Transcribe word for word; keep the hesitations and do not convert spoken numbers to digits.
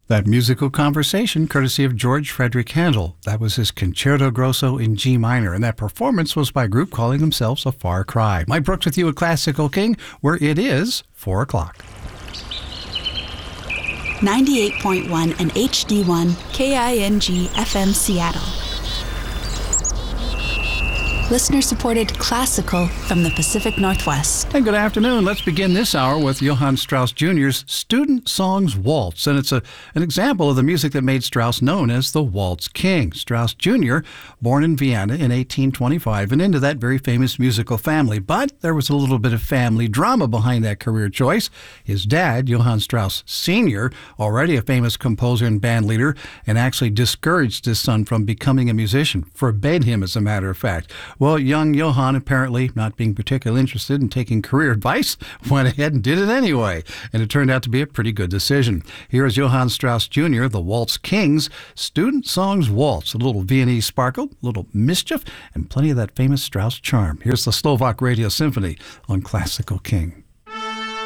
That musical conversation, courtesy of George Frederick Handel. That was his Concerto Grosso in G minor, and that performance was by a group calling themselves A Far Cry. Mike Brooks with you at Classical King, where it is four o'clock. ninety-eight point one and H D one K I N G F M Seattle. Listener-supported classical from the Pacific Northwest. And good afternoon. Let's begin this hour with Johann Strauss Junior's Student Songs Waltz. And it's a, an example of the music that made Strauss known as the Waltz King. Strauss Junior, born in Vienna in eighteen twenty-five and into that very famous musical family. But there was a little bit of family drama behind that career choice. His dad, Johann Strauss Senior, already a famous composer and band leader, and actually discouraged his son from becoming a musician, forbade him, as a matter of fact. Well, young Johann, apparently not being particularly interested in taking career advice, went ahead and did it anyway, and it turned out to be a pretty good decision. Here is Johann Strauss Junior, the Waltz King's Student Songs Waltz. A little Viennese sparkle, a little mischief, and plenty of that famous Strauss charm. Here's the Slovak Radio Symphony on Classical King.